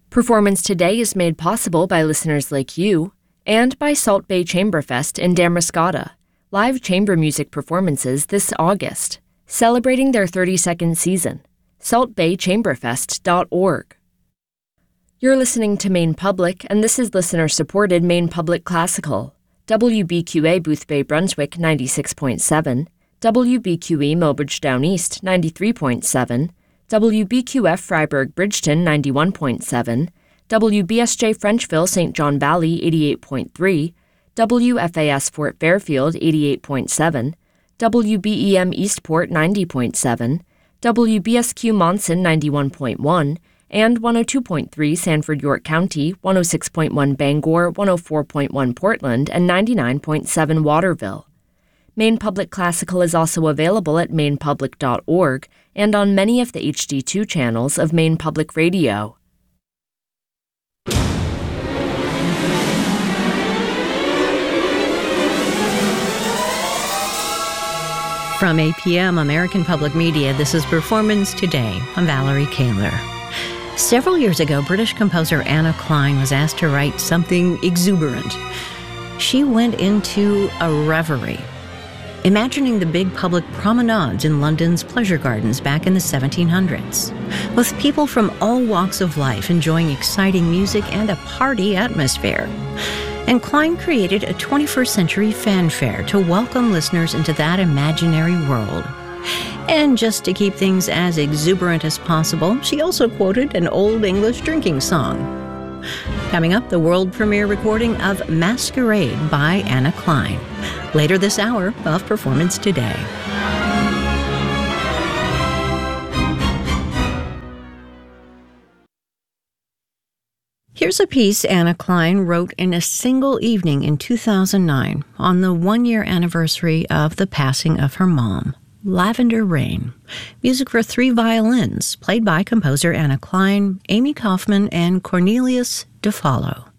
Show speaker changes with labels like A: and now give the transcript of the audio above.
A: Performance today is made possible by listeners like you and by Salt Bay Chamberfest in Damariscotta, live chamber music performances this August, celebrating their 32nd season. saltbaychamberfest.org. You're listening to Maine Public, and this is listener-supported Maine Public Classical. WBQA Boothbay Brunswick 96.7, WBQE Mobridge Down East 93.7, WBQF Freiburg Bridgeton 91.7, WBSJ Frenchville St. John Valley 88.3, WFAS Fort Fairfield 88.7, WBEM Eastport 90.7, WBSQ Monson 91.1, and 102.3 Sanford York County, 106.1 Bangor, 104.1 Portland, and 99.7 Waterville. Maine Public Classical is also available at mainepublic.org and on many of the HD2 channels of Maine Public Radio.
B: From APM, American Public Media, this is Performance Today. I'm Valerie Kaler. Several years ago, British composer Anna Klein was asked to write something exuberant. She went into a reverie, imagining the big public promenades in London's pleasure gardens back in the 1700s, with people from all walks of life enjoying exciting music and a party atmosphere. And Klein created a 21st century fanfare to welcome listeners into that imaginary world. And just to keep things as exuberant as possible, she also quoted an old English drinking song. Coming up, the world premiere recording of Masquerade by Anna Klein. Later this hour of Performance Today. Here's a piece Anna Klein wrote in a single evening in 2009 on the one-year anniversary of the passing of her mom. Lavender Rain, music for 3 violins, played by composer Anna Klein, Amy Kaufman, and Cornelius DeFallo.